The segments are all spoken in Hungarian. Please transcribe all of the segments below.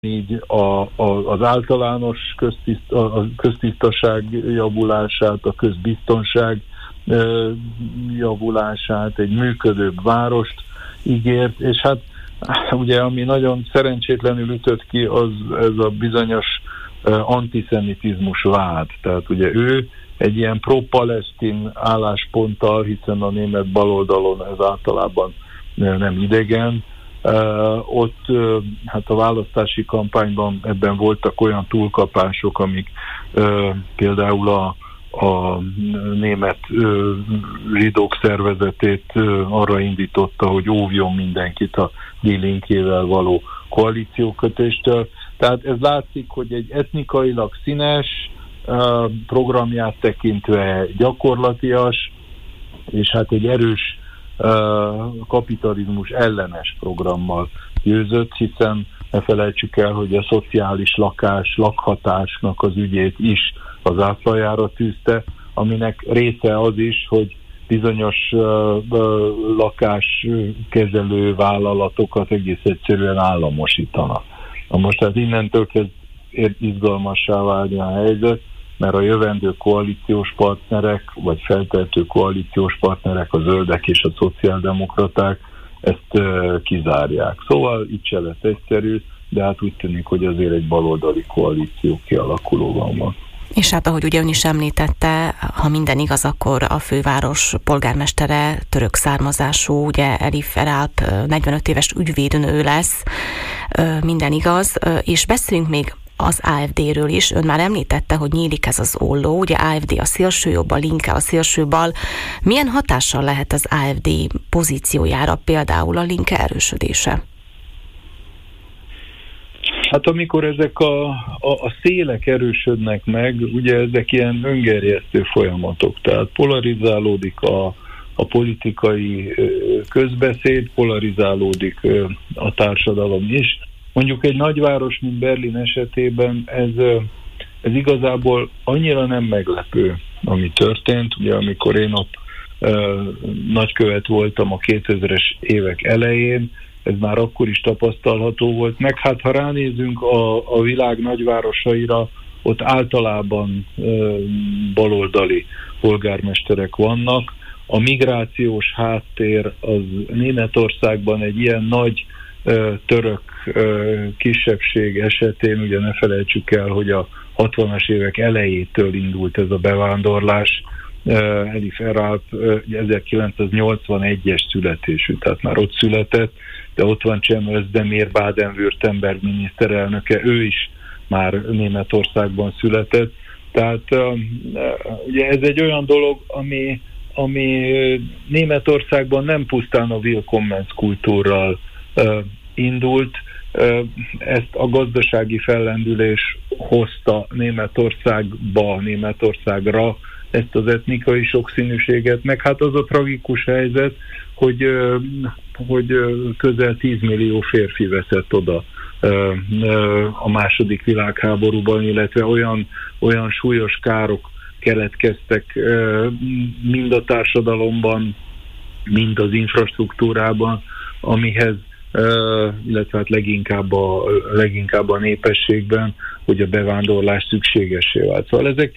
így az általános köztisztaság javulását, a közbiztonság javulását, egy működőbb várost ígért, és hát ugye ami nagyon szerencsétlenül ütött ki, az ez a bizonyos antiszemitizmus vád. Tehát ugye ő egy ilyen pro-palesztin állásponttal, hiszen a német baloldalon ez általában nem idegen, ott hát a választási kampányban ebben voltak olyan túlkapások, amik például a német zsidók szervezetét arra indította, hogy óvjon mindenkit a Die Linkével való koalíciókötéstől. Tehát ez látszik, hogy egy etnikailag színes, programját tekintve gyakorlatias, és hát egy erős kapitalizmus ellenes programmal győzött, hiszen ne felejtsük el, hogy a szociális lakhatásnak az ügyét is az áflajára tűzte, aminek része az is, hogy bizonyos lakáskezelő vállalatokat egész egyszerűen államosítanak. Na most hát innentől kezd izgalmassá válni a helyzet, mert a jövendő koalíciós partnerek, vagy feltehető koalíciós partnerek, a zöldek és a szociáldemokraták ezt kizárják. Szóval itt se lesz egyszerű, de hát úgy tűnik, hogy azért egy baloldali koalíció kialakulóban van. És hát ahogy ugye ön is említette, ha minden igaz, akkor a főváros polgármestere török származású, ugye Elif Eralp 45 éves ügyvédnő lesz, minden igaz, és beszéljünk még az AfD-ről is. Ön már említette, hogy nyílik ez az olló, ugye AfD a szélsőjobb, a Linke a szélsőbal. Milyen hatással lehet az AfD pozíciójára például a Linke erősödése? Hát amikor ezek a szélek erősödnek meg, ugye ezek ilyen öngerjesztő folyamatok, tehát polarizálódik a politikai közbeszéd, polarizálódik a társadalom is. Mondjuk egy nagyváros, mint Berlin esetében ez igazából annyira nem meglepő, ami történt. Ugye amikor én ott nagykövet voltam a 2000-es évek elején, ez már akkor is tapasztalható volt. Meg hát ha ránézünk a világ nagyvárosaira, ott általában baloldali polgármesterek vannak. A migrációs háttér az Németországban egy ilyen nagy török kisebbség esetén, ugye ne felejtsük el, hogy a 60-as évek elejétől indult ez a bevándorlás. Elif Eralp 1981-es születésű, tehát már ott született, de ott van Cem Özdemir, Baden-Württemberg miniszterelnöke, ő is már Németországban született. Tehát ugye ez egy olyan dolog, ami Németországban nem pusztán a Willkommens kultúrral indult, ezt a gazdasági fellendülés hozta Németországra ezt az etnikai sokszínűséget, meg hát az a tragikus helyzet, hogy közel 10 millió férfi veszett oda a második világháborúban, illetve olyan súlyos károk keletkeztek mind a társadalomban, mind az infrastruktúrában, amihez illetve hát leginkább a népességben, hogy a bevándorlás szükségessé vált. Szóval ezek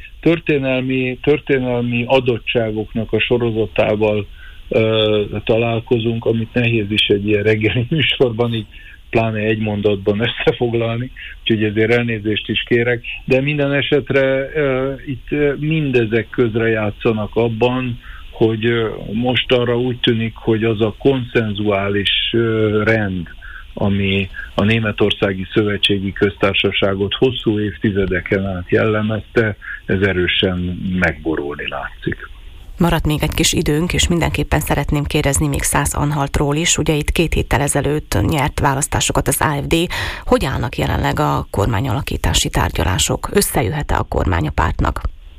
történelmi adottságoknak a sorozatával találkozunk, amit nehéz is egy ilyen reggeli műsorban így pláne egy mondatban összefoglalni, úgyhogy ezért elnézést is kérek, de minden esetre itt mindezek közre játszanak abban, hogy most arra úgy tűnik, hogy az a konszenzuális rend, ami a Németországi Szövetségi Köztársaságot hosszú évtizedeken át jellemezte, ez erősen megborulni látszik. Maradt még egy kis időnk, és mindenképpen szeretném kérdezni még Szász Anhaltról is. Ugye itt 2 héttel ezelőtt nyert választásokat az AfD. Hogy állnak jelenleg a kormányalakítási tárgyalások? Összejöhet-e a kormány a pártnak?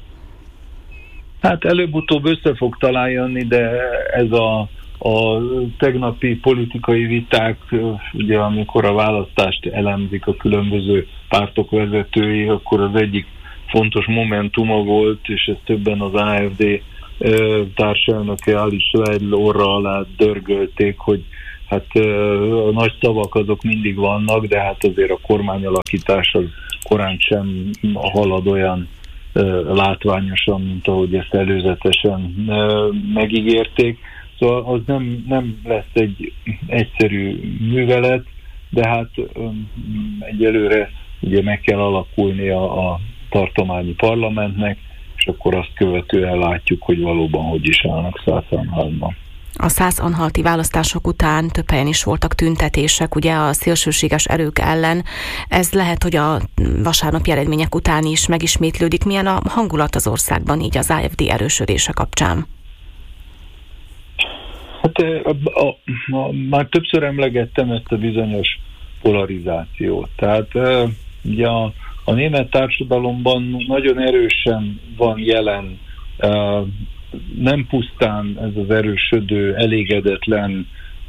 Hát előbb-utóbb össze fog talán jönni, de ez a tegnapi politikai viták, ugye amikor a választást elemzik a különböző pártok vezetői, akkor az egyik fontos momentuma volt, és ezt többen az AfD társelnöke Alice Weidl orra alá dörgölték, hogy hát a nagy szavak azok mindig vannak, de hát azért a kormányalakítás az korán sem halad olyan látványosan, mint ahogy ezt előzetesen megígérték. Szóval az nem lesz egy egyszerű művelet, de hát egyelőre ugye meg kell alakulnia a tartományi parlamentnek, és akkor azt követően látjuk, hogy valóban hogy is állnak Szászanhaltban. A szászanhalti választások után több helyen is voltak tüntetések, ugye a szélsőséges erők ellen. Ez lehet, hogy a vasárnapi eredmények után is megismétlődik. Milyen a hangulat az országban így az AfD erősödése kapcsán? Hát már többször emlegettem ezt a bizonyos polarizációt. Tehát ugye a német társadalomban nagyon erősen van jelen nem pusztán ez az erősödő, elégedetlen,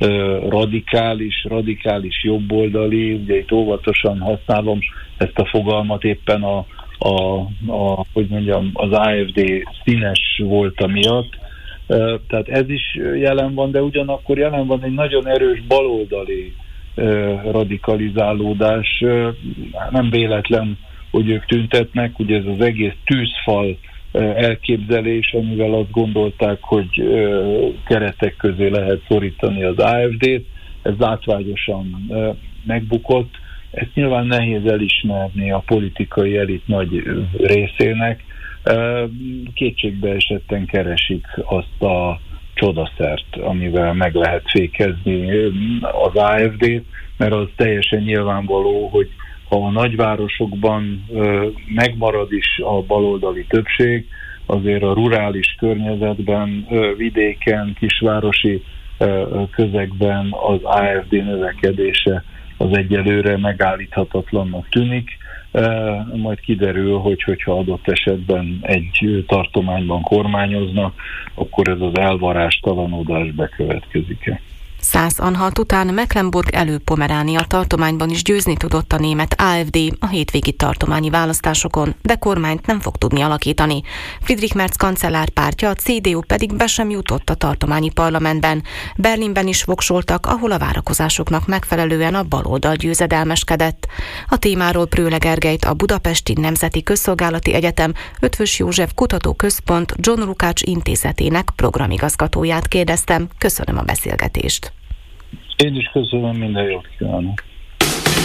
radikális jobboldali, ugye itt óvatosan használom ezt a fogalmat, éppen hogy mondjam, az AfD színes volt miatt. Tehát ez is jelen van, de ugyanakkor jelen van egy nagyon erős baloldali radikalizálódás. Nem véletlen, hogy ők tüntetnek, ugye ez az egész tűzfal elképzelés, amivel azt gondolták, hogy keretek közé lehet szorítani az AfD-t, ez látványosan megbukott. Ezt nyilván nehéz elismerni a politikai elit nagy részének. Kétségbe esetten keresik azt a csodaszert, amivel meg lehet fékezni az AfD-t, mert az teljesen nyilvánvaló, hogy ha a nagyvárosokban megmarad is a baloldali többség, azért a rurális környezetben, vidéken, kisvárosi közegben az AfD növekedése az egyelőre megállíthatatlannak tűnik. Majd kiderül, hogyha adott esetben egy tartományban kormányoznak, akkor ez az elvarástalanodás bekövetkezik-e. Szászanhalt után Mecklenburg-Előpomeránia tartományban is győzni tudott a német AfD a hétvégi tartományi választásokon, de kormányt nem fog tudni alakítani. Friedrich Merz kancellár pártja, a CDU pedig be sem jutott a tartományi parlamentben. Berlinben is voksoltak, ahol a várakozásoknak megfelelően a baloldal győzedelmeskedett. A témáról Prőle Gergelyt, a Budapesti Nemzeti Közszolgálati Egyetem Eötvös József Kutatóközpont John Lukács intézetének programigazgatóját kérdeztem. Köszönöm a beszélgetést. Én is köszönöm, minden jót kívánok.